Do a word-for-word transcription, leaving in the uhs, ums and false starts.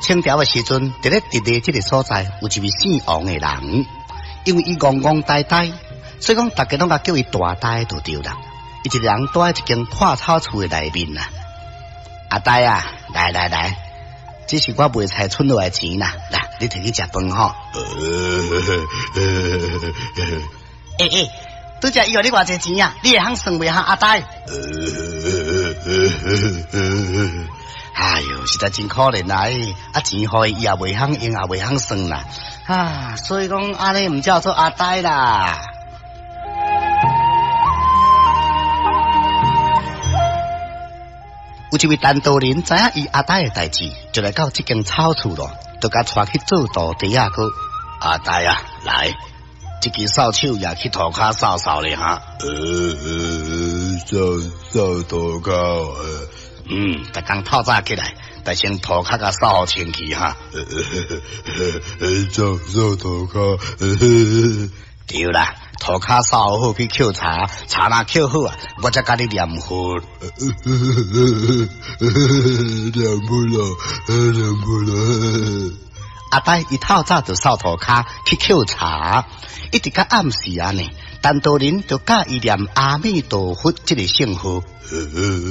清朝的时阵，伫咧直隶这个所在有一位姓王的人，因为伊戆戆呆呆，所以讲大家拢甲叫伊大呆就对啦。伊一个人住喺一间破草厝的内面啦。阿呆啊，来来来，这是我卖菜剩落来钱啦，来，你摕去食饭吼。诶诶，拄则伊互你偌济钱啊？你会晓算袂哈？阿呆？哎哟，实在真可怜啊！啊，钱互伊，伊也袂晓用，也袂晓算啦。啊，所以讲安尼唔叫做阿呆啦。有一位单道人知影伊阿呆的代志，就来到这间草厝咯，就甲带去做道地啊个。阿呆啊，来，这支扫帚也去涂骹扫扫咧哈。呃呃，扫扫涂骹。呃嗯，逐工透早起来，得先涂骹甲扫好清气哈。扫扫涂骹。对啦，涂骹扫好去抾茶，茶若抾好啊，我才甲你念佛。念佛咯，念佛咯。阿呆一透早就扫涂骹去抾茶，一直到暗时啊呢，单道人就教伊念阿弥陀佛这个圣号。